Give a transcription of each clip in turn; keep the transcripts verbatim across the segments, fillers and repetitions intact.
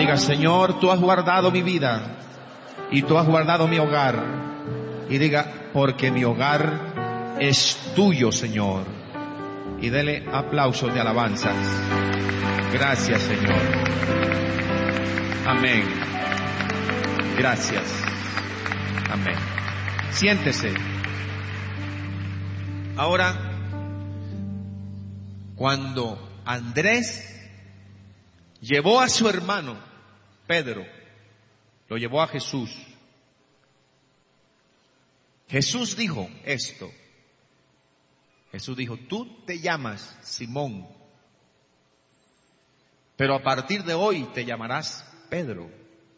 Diga, Señor, tú has guardado mi vida y tú has guardado mi hogar. Y diga, porque mi hogar es tuyo, Señor. Y dele aplausos de alabanzas. Gracias, Señor. Amén. Gracias. Amén. Siéntese. Ahora, cuando Andrés llevó a su hermano Pedro, lo llevó a Jesús, Jesús dijo esto. Jesús dijo, tú te llamas Simón, pero a partir de hoy te llamarás Pedro.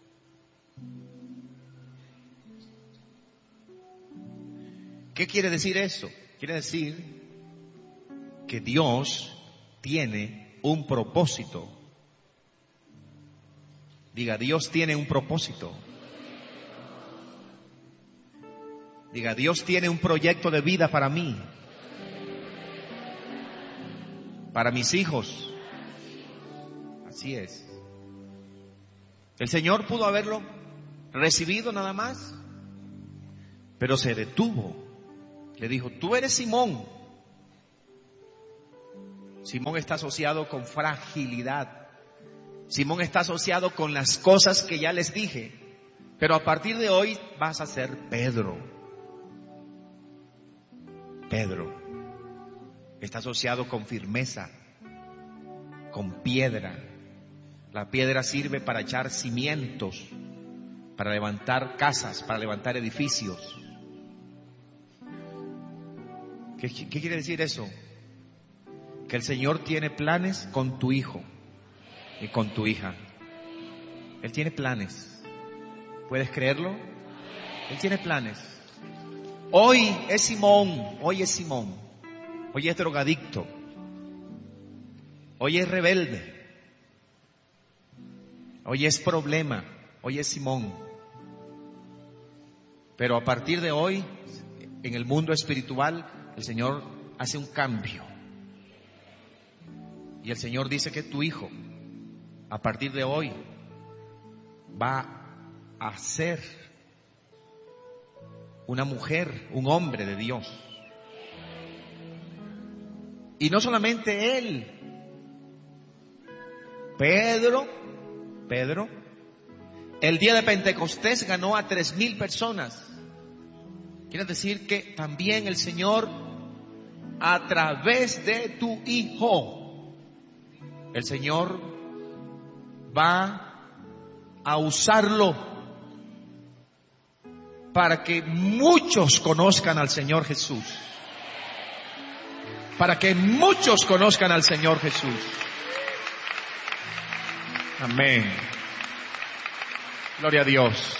¿Qué quiere decir eso? Quiere decir que Dios tiene un propósito. Diga, Dios tiene un propósito. Diga, Dios tiene un proyecto de vida para mí, para mis hijos. Así es. El Señor pudo haberlo recibido nada más, pero se detuvo. Le dijo, tú eres Simón. Simón está asociado con fragilidad. Simón está asociado con las cosas que ya les dije. Pero a partir de hoy vas a ser Pedro. Pedro. Está asociado con firmeza, con piedra. La piedra sirve para echar cimientos, para levantar casas, para levantar edificios. ¿Qué, qué quiere decir eso? Que el Señor tiene planes con tu hijo y con tu hija. Él tiene planes. ¿Puedes creerlo? Él tiene planes. Hoy es Simón, hoy es Simón. Hoy es drogadicto. Hoy es rebelde. Hoy es problema. Hoy es Simón. Pero a partir de hoy, en el mundo espiritual, el Señor hace un cambio. Y el Señor dice que tu hijo, a partir de hoy, va a ser una mujer, un hombre de Dios. Y no solamente él, Pedro, Pedro, el día de Pentecostés ganó a tres mil personas. Quiere decir que también el Señor, a través de tu hijo, el Señor va a usarlo para que muchos conozcan al Señor Jesús. Para que muchos conozcan al Señor Jesús. Amén. Gloria a Dios.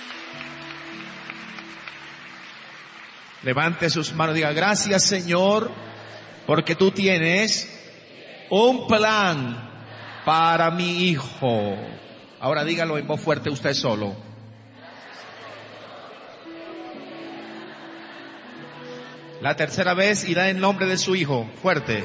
Levante sus manos y diga, gracias, Señor, porque tú tienes un plan para mi hijo. Ahora dígalo en voz fuerte usted solo. La tercera vez irá en nombre de su hijo. Fuerte.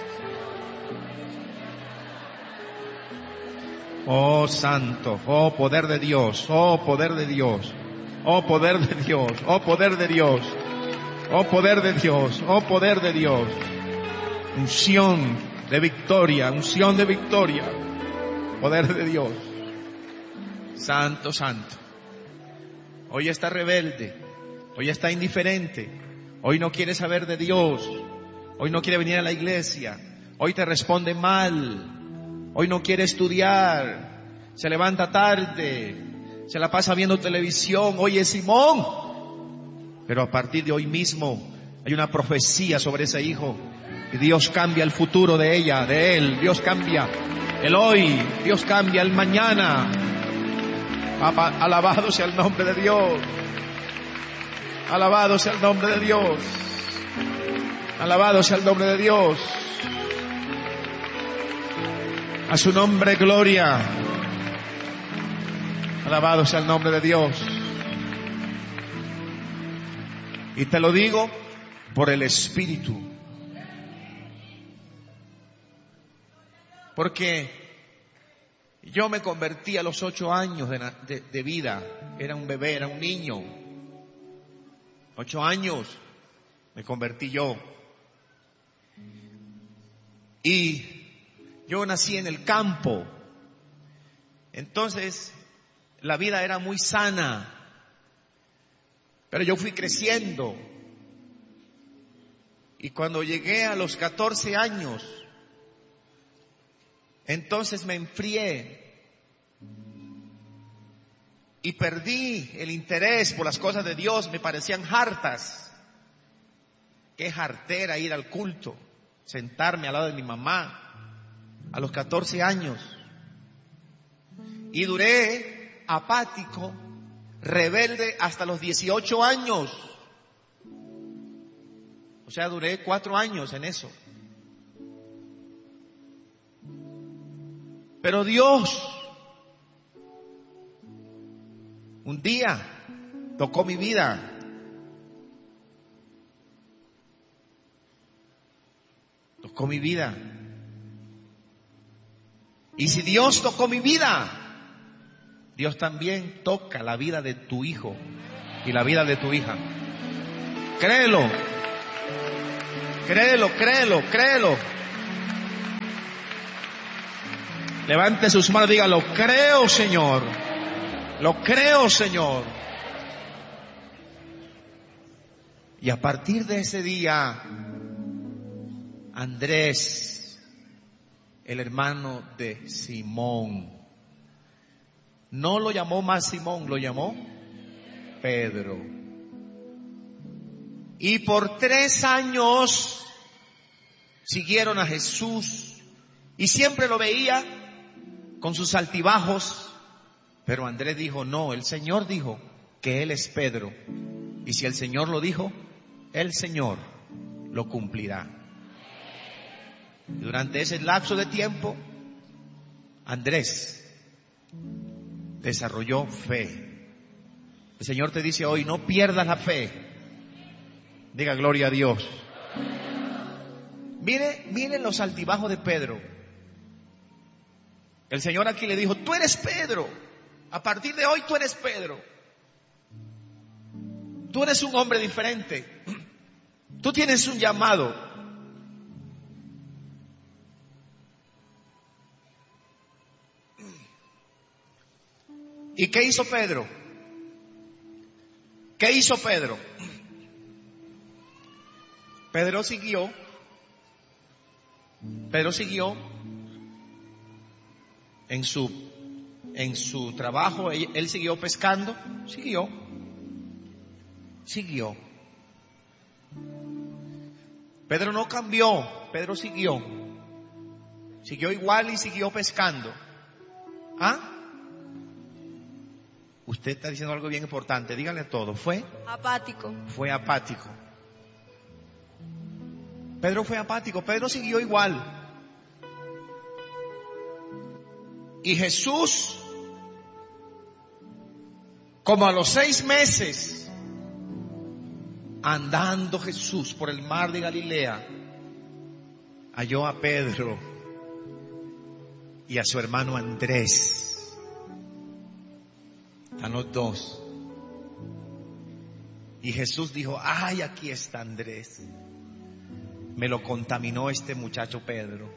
Oh santo, oh poder de Dios, oh poder de Dios, oh poder de Dios, oh poder de Dios, oh poder de Dios, oh poder de Dios. Unción de victoria, unción de victoria, poder de Dios. Santo, santo. Hoy está rebelde, hoy está indiferente, hoy no quiere saber de Dios, hoy no quiere venir a la iglesia, hoy te responde mal. Hoy no quiere estudiar, se levanta tarde, se la pasa viendo televisión. Hoy es Simón. Pero a partir de hoy mismo hay una profecía sobre ese hijo. Y Dios cambia el futuro de ella, de él. Dios cambia el hoy, Dios cambia el mañana. Alabado sea el nombre de Dios. Alabado sea el nombre de Dios. Alabado sea el nombre de Dios. A su nombre, gloria. Alabado sea el nombre de Dios. Y te lo digo por el Espíritu. Porque Yo me convertí a los ocho años de, de, de vida. Era un bebé, era un niño. Ocho años me convertí yo. Y yo nací en el campo. Entonces, la vida era muy sana. Pero yo fui creciendo. Y cuando llegué a los catorce años, entonces me enfrié. Y perdí el interés por las cosas de Dios. Me parecían hartas. Qué jartera ir al culto. Sentarme al lado de mi mamá. A los catorce años. Y duré apático, rebelde hasta los dieciocho años. O sea, duré cuatro años en eso. Pero Dios un día tocó mi vida. Tocó mi vida. Y si Dios tocó mi vida, Dios también toca la vida de tu hijo y la vida de tu hija. Créelo. Créelo, créelo, créelo. Levante sus manos y diga, lo creo, Señor. Lo creo, Señor. Y a partir de ese día, Andrés, el hermano de Simón, no lo llamó más Simón, lo llamó Pedro. Y por tres años siguieron a Jesús y siempre lo veía con sus altibajos, pero Andrés dijo, no, el Señor dijo que Él es Pedro, y si el Señor lo dijo, el Señor lo cumplirá. Durante ese lapso de tiempo, Andrés desarrolló fe. El Señor te dice hoy, no pierdas la fe. Diga gloria a Dios. Mire, miren los altibajos de Pedro. El Señor aquí le dijo, tú eres Pedro. A partir de hoy tú eres Pedro. Tú eres un hombre diferente. Tú tienes un llamado. ¿Y qué hizo Pedro? ¿Qué hizo Pedro? Pedro siguió. Pedro siguió en su en su trabajo. Él, él siguió pescando. Siguió. Siguió. Pedro no cambió. Pedro siguió. Siguió igual y siguió pescando. ¿Ah? Usted está diciendo algo bien importante. Dígale todo. ¿Fue? Apático. Fue apático. Pedro fue apático. Pedro siguió igual. Y Jesús, como a los seis meses, andando Jesús por el mar de Galilea, halló a Pedro y a su hermano Andrés. Están los dos. Y Jesús dijo, ay, aquí está Andrés. Me lo contaminó este muchacho Pedro.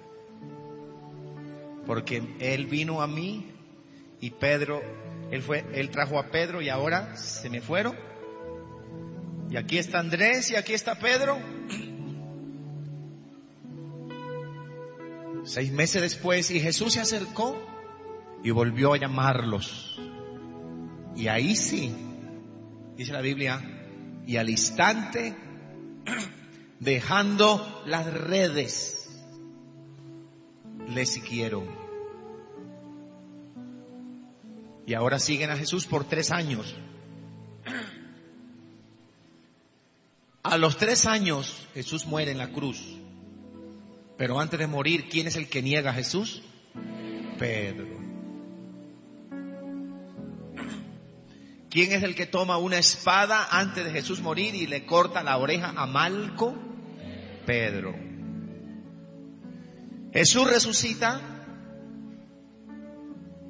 Porque él vino a mí y Pedro, él fue, él trajo a Pedro y ahora se me fueron. Y aquí está Andrés y aquí está Pedro. Seis meses después, y Jesús se acercó y volvió a llamarlos. Y ahí sí, dice la Biblia, y al instante, dejando las redes, le siguieron. Y ahora siguen a Jesús por tres años. A los tres años, Jesús muere en la cruz. Pero antes de morir, ¿quién es el que niega a Jesús? Pedro. ¿Quién es el que toma una espada antes de Jesús morir y le corta la oreja a Malco? Pedro. Jesús resucita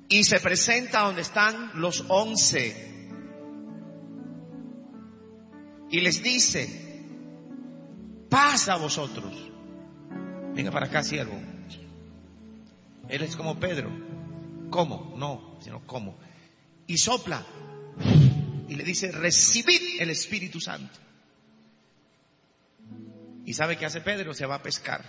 y se presenta donde están los once y les dice: paz a vosotros. Venga para acá, siervo. Él es como Pedro. ¿Cómo? No, sino ¿cómo? Y sopla y le dice: recibid el Espíritu Santo. ¿Y sabe qué hace Pedro? Se va a pescar.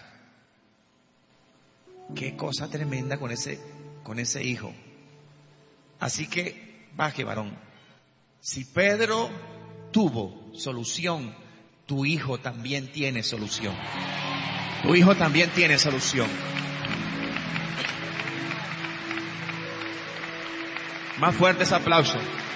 Qué cosa tremenda con ese, con ese hijo. Así que baje, varón. Si Pedro tuvo solución, tu hijo también tiene solución. Tu hijo también tiene solución. Más fuerte ese aplauso.